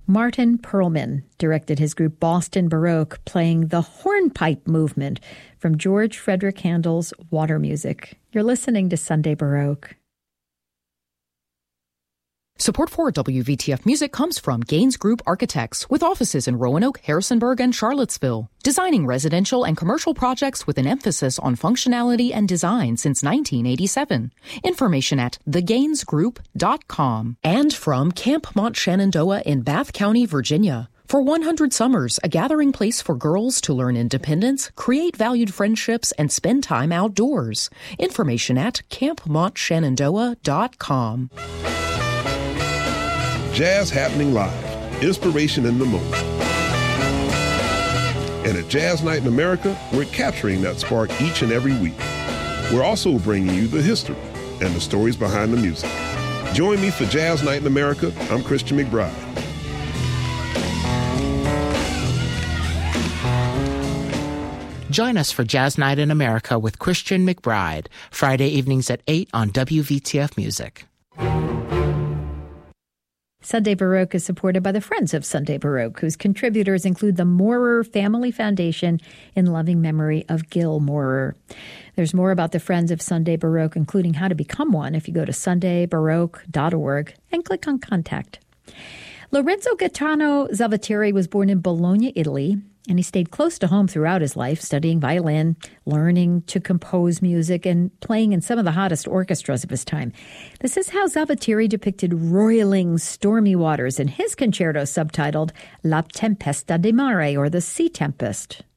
Martin Perlman directed his group Boston Baroque, playing the hornpipe movement from George Frederick Handel's Water Music. You're listening to Sunday Baroque. Support for WVTF Music comes from Gaines Group Architects, with offices in Roanoke, Harrisonburg, and Charlottesville, designing residential and commercial projects with an emphasis on functionality and design since 1987. Information at thegainesgroup.com. And from Camp Mont Shenandoah in Bath County, Virginia. For 100 Summers, a gathering place for girls to learn independence, create valued friendships, and spend time outdoors. Information at campmontshenandoah.com. Jazz happening live, inspiration in the moment. And at Jazz Night in America, we're capturing that spark each and every week. We're also bringing you the history and the stories behind the music. Join me for Jazz Night in America. I'm Christian McBride. Join us for Jazz Night in America with Christian McBride, Friday evenings at 8 on WVTF Music. Sunday Baroque is supported by the Friends of Sunday Baroque, whose contributors include the Maurer Family Foundation in loving memory of Gil Maurer. There's more about the Friends of Sunday Baroque, including how to become one, if you go to sundaybaroque.org and click on Contact. Lorenzo Gaetano Zavatteri was born in Bologna, Italy, and he stayed close to home throughout his life, studying violin, learning to compose music, and playing in some of the hottest orchestras of his time. This is how Zavatteri depicted roiling, stormy waters in his concerto subtitled La Tempesta di Mare, or The Sea Tempest.